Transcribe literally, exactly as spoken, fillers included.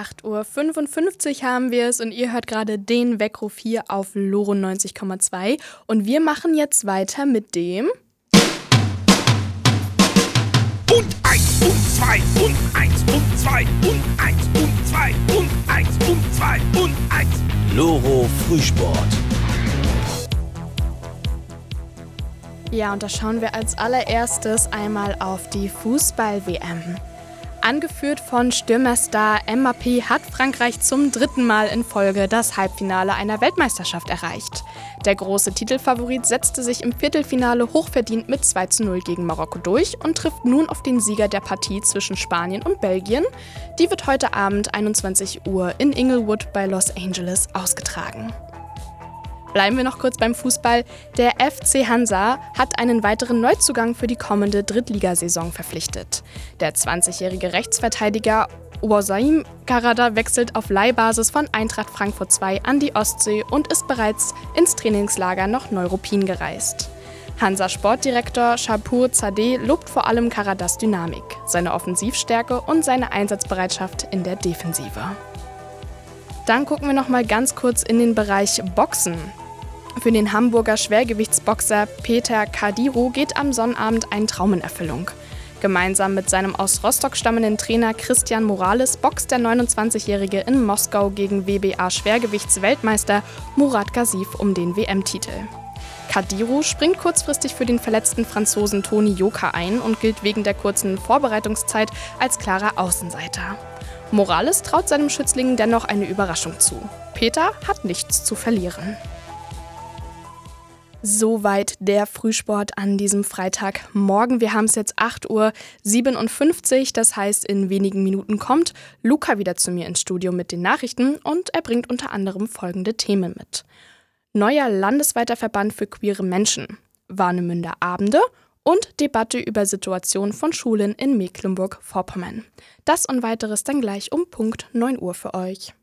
acht Uhr fünfundfünfzig haben wir es und ihr hört gerade den Weckruf hier auf Loro neunzig Komma zwei. Und wir machen jetzt weiter mit dem... Und eins und zwei und eins und zwei und eins und zwei und eins und zwei und eins. Loro Frühsport. Ja, und da schauen wir als allererstes einmal auf die Fußball-W M. Angeführt von Stürmerstar Mbappé hat Frankreich zum dritten Mal in Folge das Halbfinale einer Weltmeisterschaft erreicht. Der große Titelfavorit setzte sich im Viertelfinale hochverdient mit zwei zu null gegen Marokko durch und trifft nun auf den Sieger der Partie zwischen Spanien und Belgien. Die wird heute Abend einundzwanzig Uhr in Inglewood bei Los Angeles ausgetragen. Bleiben wir noch kurz beim Fußball. Der F C Hansa hat einen weiteren Neuzugang für die kommende Drittligasaison verpflichtet. Der zwanzigjährige Rechtsverteidiger Ouasim Karada wechselt auf Leihbasis von Eintracht Frankfurt zwei an die Ostsee und ist bereits ins Trainingslager nach Neuruppin gereist. Hansa-Sportdirektor Shapur Zadeh lobt vor allem Karadas Dynamik, seine Offensivstärke und seine Einsatzbereitschaft in der Defensive. Dann gucken wir noch mal ganz kurz in den Bereich Boxen. Für den Hamburger Schwergewichtsboxer Peter Kadiru geht am Sonnabend ein Traum in Erfüllung. Gemeinsam mit seinem aus Rostock stammenden Trainer Christian Morales boxt der neunundzwanzigjährige in Moskau gegen W B A-Schwergewichtsweltmeister Murat Gaziev um den W M-Titel. Kadiru springt kurzfristig für den verletzten Franzosen Toni Yoka ein und gilt wegen der kurzen Vorbereitungszeit als klarer Außenseiter. Morales traut seinem Schützling dennoch eine Überraschung zu. Peter hat nichts zu verlieren. Soweit der Frühsport an diesem Freitagmorgen. Wir haben es jetzt acht Uhr siebenundfünfzig, das heißt, in wenigen Minuten kommt Luca wieder zu mir ins Studio mit den Nachrichten und er bringt unter anderem folgende Themen mit. Neuer landesweiter Verband für queere Menschen, Warnemünder Abende und Debatte über Situation von Schulen in Mecklenburg-Vorpommern. Das und weiteres dann gleich um Punkt neun Uhr für euch.